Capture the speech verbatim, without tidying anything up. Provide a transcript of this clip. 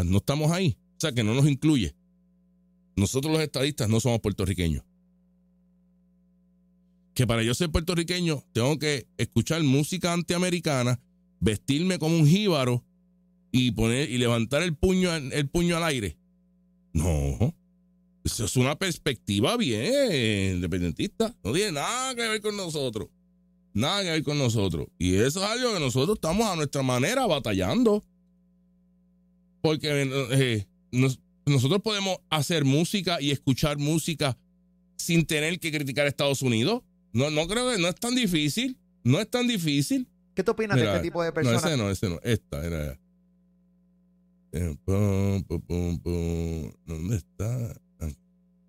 no estamos ahí. O sea, que no nos incluye. Nosotros los estadistas no somos puertorriqueños. Que para yo ser puertorriqueño tengo que escuchar música antiamericana, vestirme como un jíbaro y poner y levantar el puño, el puño al aire. No. Eso es una perspectiva bien independentista. No tiene nada que ver con nosotros. Nada que ver con nosotros. Y eso es algo que nosotros estamos a nuestra manera batallando. Porque eh, nos, nosotros podemos hacer música y escuchar música sin tener que criticar a Estados Unidos. No, no creo que no es tan difícil. No es tan difícil. ¿Qué tú opinas Mira, de este tipo de personas? No, ese no, ese no. Esta era. Eh, pum, pum, pum, pum. ¿Dónde está?